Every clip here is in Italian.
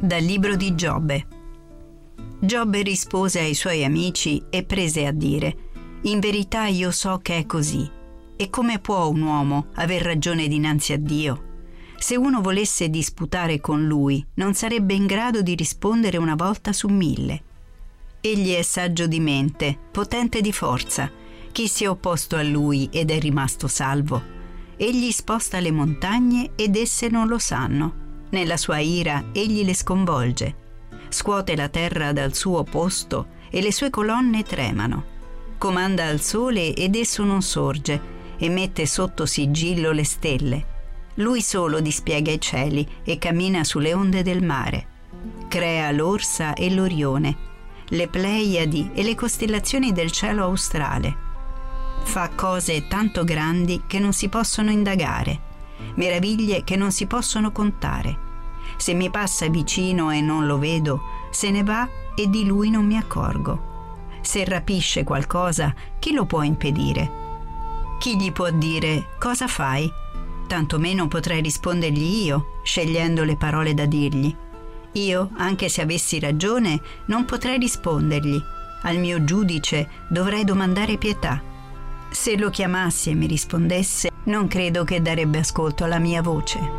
Dal libro di Giobbe. Giobbe rispose ai suoi amici e prese a dire: in verità io so che è così. E come può un uomo aver ragione dinanzi a Dio? Se uno volesse disputare con lui, non sarebbe in grado di rispondere una volta su 1000. Egli è saggio di mente, potente di forza. Chi si è opposto a lui ed è rimasto salvo? Egli sposta le montagne ed esse non lo sanno. Nella sua ira egli le sconvolge. Scuote la terra dal suo posto e le sue colonne tremano. Comanda al sole ed esso non sorge e mette sotto sigillo le stelle. Lui solo dispiega i cieli e cammina sulle onde del mare. Crea l'Orsa e l'Orione, le Pleiadi e le costellazioni del cielo australe. Fa cose tanto grandi che non si possono indagare, meraviglie che non si possono contare. Se mi passa vicino e non lo vedo, se ne va e di lui non mi accorgo. Se rapisce qualcosa, chi lo può impedire? Chi gli può dire: cosa fai? Tantomeno potrei rispondergli io, scegliendo le parole da dirgli. Io, anche se avessi ragione, non potrei rispondergli. Al mio giudice dovrei domandare pietà. Se lo chiamassi e mi rispondesse, non credo che darebbe ascolto alla mia voce.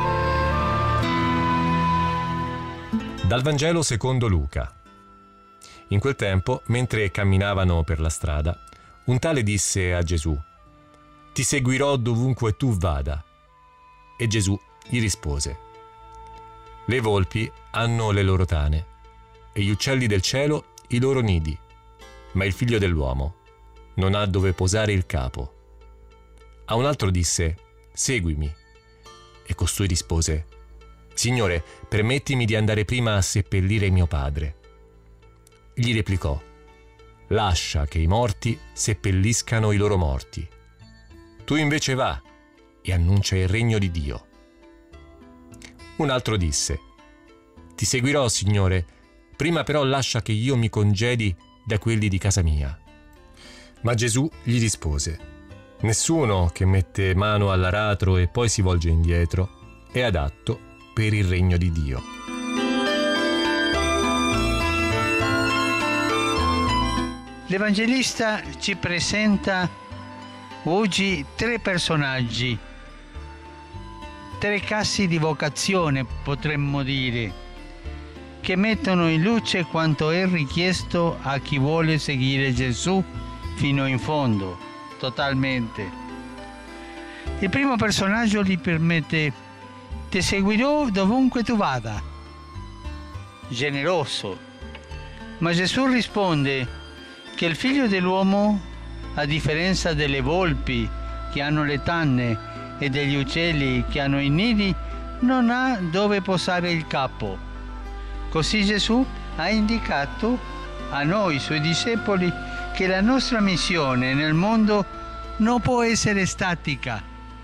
Dal Vangelo secondo Luca. In quel tempo, mentre camminavano per la strada, un tale disse a Gesù: «Ti seguirò dovunque tu vada». E Gesù gli rispose: «Le volpi hanno le loro tane, e gli uccelli del cielo i loro nidi, ma il figlio dell'uomo non ha dove posare il capo». A un altro disse: «Seguimi». E costui rispose: «Signore, permettimi di andare prima a seppellire mio padre». Gli replicò: «Lascia che i morti seppelliscano i loro morti. Tu invece va e annuncia il regno di Dio». Un altro disse: «Ti seguirò, Signore, prima però lascia che io mi congedi da quelli di casa mia». Ma Gesù gli rispose: «Nessuno che mette mano all'aratro e poi si volge indietro è adatto per il regno di Dio». L'Evangelista ci presenta oggi 3 personaggi, 3 cassi di vocazione, potremmo dire, che mettono in luce quanto è richiesto a chi vuole seguire Gesù fino in fondo, totalmente. Il primo personaggio gli permette: «Ti seguirò dovunque tu vada». Generoso. Ma Gesù risponde che il figlio dell'uomo, a differenza delle volpi che hanno le tanne e degli uccelli che hanno i nidi, non ha dove posare il capo. Così Gesù ha indicato a noi, suoi discepoli, che la nostra missione nel mondo non può essere statica,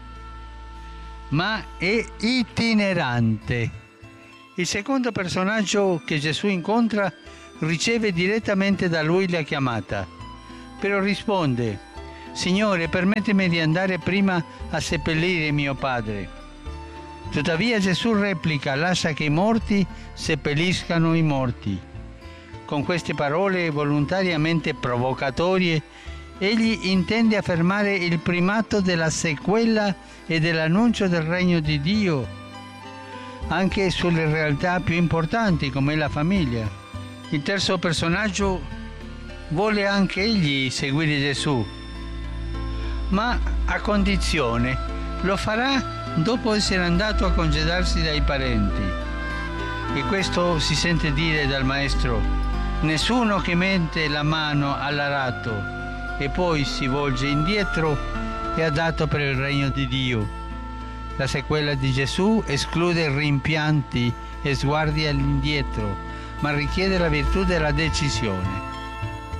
ma è itinerante. Il secondo personaggio che Gesù incontra riceve direttamente da lui la chiamata, però risponde: «Signore, permettimi di andare prima a seppellire mio padre». Tuttavia Gesù replica: «Lascia che i morti seppelliscano i morti». Con queste parole volontariamente provocatorie, egli intende affermare il primato della sequela e dell'annuncio del regno di Dio, anche sulle realtà più importanti come la famiglia. Il terzo personaggio vuole anche egli seguire Gesù, ma a condizione: lo farà dopo essere andato a congedarsi dai parenti. E questo si sente dire dal Maestro: «Nessuno che mette la mano all'aratro e poi si volge indietro è adatto per il regno di Dio». La sequela di Gesù esclude rimpianti e sguardi all'indietro, ma richiede la virtù della decisione.